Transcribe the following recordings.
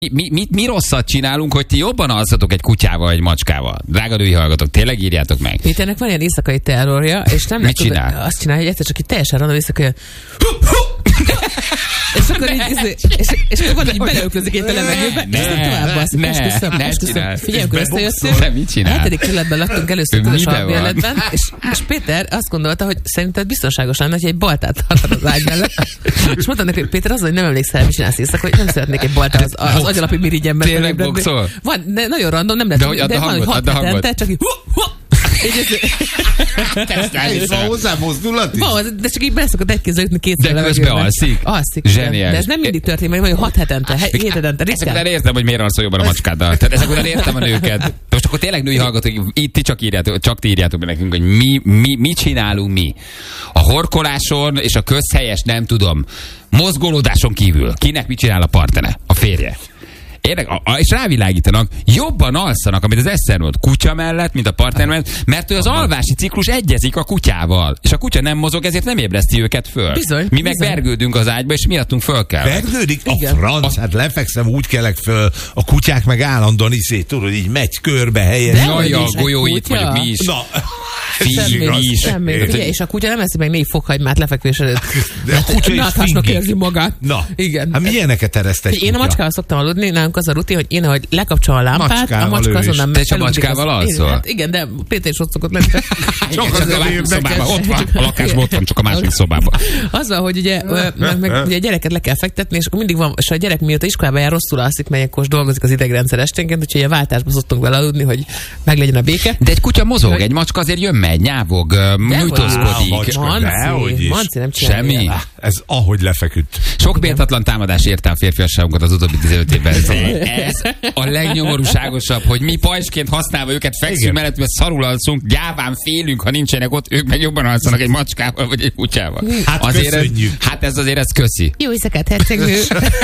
Mi rosszat csinálunk, hogy ti jobban alszatok egy kutyával, vagy egy macskával? Drága női hallgatók, tényleg írjátok meg. Péternek van ilyen éjszakai terrorja, és nem mit csinál? Azt csinálja, hogy egyszer csak így teljesen random éjszakai és akkor így, és akkor van, hogy beleöklözik egy levegőbe, és tovább Ne, figyelj, akkor összejöttünk. Mit csinál? 7. kerületben laktunk először közös albérletben, és Péter azt gondolta, hogy szerinted biztonságos lenne, hogy egy baltát tartod az ágy mellett. És mondtam neki, hogy Péter, az, hogy nem emlékszel, mit csinálsz éjszaka, hogy nem szeretnék egy baltát az agyalapi mirigyemben. Tényleg boxol? Van, de nagyon random, nem lehet, de van, hogy 6 hetente, csak így Van hozzá mozdulat is? Van, de csak így beleszokott egy kézzel ütni kétszer de közben alszik? Alszik. Zseniális. De ez nem mindig történik, mert 6 hetente, 7 hetente, ritkán. Ezek után értem, hogy miért alszol jobban a macskáddal. Tehát ezek után értem a nőket. Most akkor tényleg női hallgatók, itt ti csak ti írjátok be nekünk, hogy mit csinálunk mi. A horkoláson és a közhelyes, nem tudom, mozgolódáson kívül. Kinek mit csinál a partnere? A férje. És rávilágítanak, jobban alszanak, amit az Eszter volt, kutya mellett, mint a partner mellett, mert ő az alvási ciklus egyezik a kutyával. És a kutya nem mozog, ezért nem ébreszti őket föl. Bizony, mi meg vergődünk az ágyba, és miattunk föl kell. Vergődik? A franc, hát lefekszem, úgy kelek föl, a kutyák meg állandóan tudod, így megy körbe helyen. Jaj, a golyóit vagyok mi is. Na. Semmi. Ugye, és a kutya nem eszi meg 4 fokhagymát lefekvés előtt. De a kutya is náthásnak érzi magát. Na, igen. Hát milyeneket ereszt egy kutya? Én a macskával szoktam aludni, nálunk az a rutin, hogy én, ahogy lekapcsolom a lámpát, a macska azonnal meg. Te csak macskával alszol? Igen, de Péter is ott szokott lenni. Csak a másik szobában. Ott van, a lakásban ott van, csak a másik szobában. Azzal, hogy ugye, ugye a gyereket le kell fektetni, és akkor mindig van, és a gyerek mióta iskolába jár, rosszul alszik, mert akkor dolgozik az idegrendszer esténként, úgyhogy a váltásba szoktunk vele aludni, hogy meglegyen a béke. De egy kutya mozog, egy macska azért jön-megy, nyávog, nyújtózkodik. Manci nem csinál. Semmi. Ez ahogy lefeküdt. Sok méltatlan támadás érte a férfiasságunkat az utóbbi 15 évben. Ez a legnyomorúságosabb, hogy mi pajsként használva őket fekszünk mellett, mert szarul alszunk, gyáván félünk, ha nincsenek ott, ők meg jobban alszanak egy macskával vagy egy kutyával. Hát azért köszönjük. Ez köszi. Jó éjszakát, hercegnő.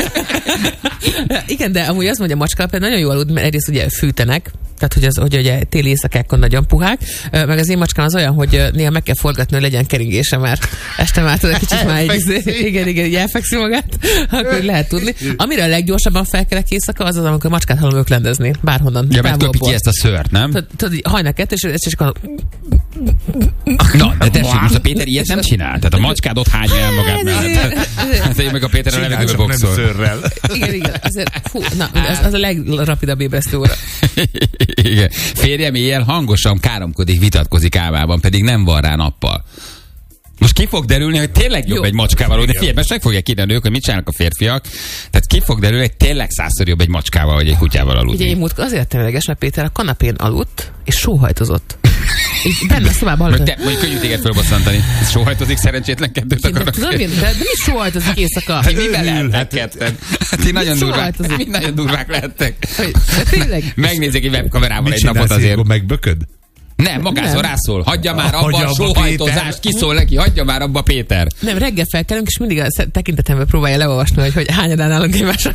Igen, de amúgy azt mondja, a macska például nagyon jó aludni, mert egyrészt ugye fűtenek, tehát hogy ugye téli éjszakákon nagyon puhák, meg az én macskám az olyan, hogy néha meg kell forgatni, hogy legyen keringése, mert este már tudod, kicsit már így elfekszi magát, akkor lehet tudni. Amire a leggyorsabban felkelek éjszaka, az, amikor macskát hallom öklendezni, bárhonnan. Ja, mert köpi ki ezt a szőrt, nem? Tudod, hajnal 2, és csak Na, de tessék, most a Péter ilyet nem csinál. Tehát a macskád ott hányja el magát mellett. Hát én meg a Péter a levegőbe boxol. Igen, azért, az a legrapidabb ébresztő óra. Igen. Férjem éjjel hangosan káromkodik, vitatkozik álmában, pedig nem van rá nappal. Most ki fog derülni, hogy tényleg jobb egy macskával, de figyelj, most meg fogják kérni ők, hogy mit csinálnak a férfiak. Tehát ki fog derülni, hogy tényleg 100-szor jobb egy macskával, vagy egy kutyával aludni. Ugye én múltkor azért tényleges, mert Péter a kanapén aludt, és sóhajtozott. Így benne a szobában aludt. De mondjuk könnyű téged fölbosszantani. Sóhajtozik, szerencsétlen kettőt akarnak. De mi sóhajtozik éjszaka? Ti mivel lehettek ketten? Ti nagyon durvák lehettek. Tényleg? Megnézzük egy webkamerával egy napot azért. Megbököd? Nem, magázol rászól. Hagyja már abba a sóhajtozást, kiszól neki, hagyja már abba Péter. Nem, reggel felkelünk, és mindig a tekintetembe próbálja leolvasni, hogy hányadán állunk egymásra.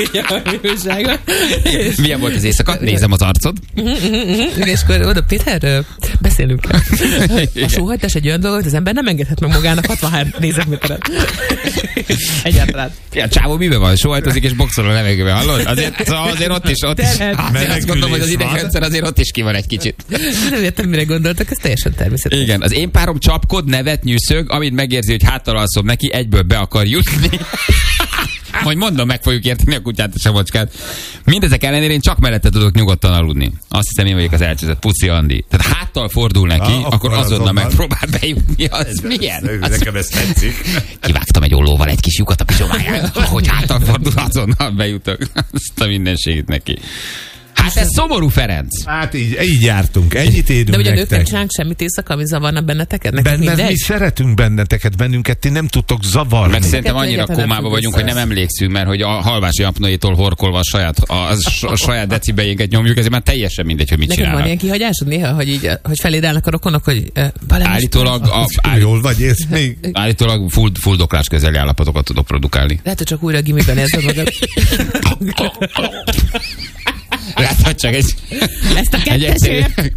Milyen volt az éjszaka? Nézem az arcod. És akkor oda, Péter, beszélünk el. A sóhajtás egy olyan dolog, hogy az ember nem engedhet meg magának 63 négyzetméteret. Egyáltalán. A csávó miben van? Sóhajtozik és boxol a levegőben, hallod? Azért ott is. Azért azt gondolom, hogy az idegrendszer azért ott is ki van egy kicsit. Nem értem, mire gondoltak, ez teljesen természetes. Igen, az én párom csapkod, nevet, nyűszög, amit megérzi, hogy háttal alszom neki, egyből be akar jutni. Majd mondom, meg fogjuk érteni a kutyát és a macskát. Mindezek ellenére én csak mellette tudok nyugodtan aludni. Azt hiszem, én vagyok az elcseszett Puszi Andi. Tehát háttal fordul neki, akkor azonnal megpróbál bejutni. Az milyen? Nekem ez tetszik. Kivágtam egy ollóval egy kis lyukat a pizsomáján. Ahogy háttal fordul, azonnal bejutok. Azt a mindenségét neki. Hát ez szomorú, Ferenc. Hát így jártunk, ennyit érünk. De ugye nők nem csinálnak semmit éjszaka, ami zavarna benneteket? Mi szeretünk bennünket, ti nem tudtok zavarni. Meg szerintem annyira kómába vagyunk, hogy nem emlékszünk, mert hogy a halvási apnoétól horkolva a saját decibejénket nyomjuk, ezért már teljesen mindegy, hogy mit csinálnak. Neked van ilyen kihagyásod néha, hogy így, hogy feléd állnak a rokonok, hogy állítólag jól vagy, ez még? Állítólag fuldoklás közeli állapotokat tudok produkálni. Lehet, hogy csak újra a gimiben érzed magad. Látod csak egy... Ezt a kettesért.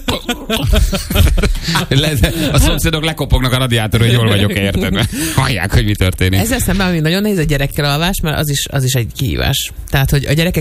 A szomszédok lekopognak a radiátorról, hogy jól vagyok, érted? Hallják, hogy mi történik. Ezzel szemben, ami nagyon nehéz a gyerekkel alvás, mert az is egy kihívás. Tehát, hogy a gyerekek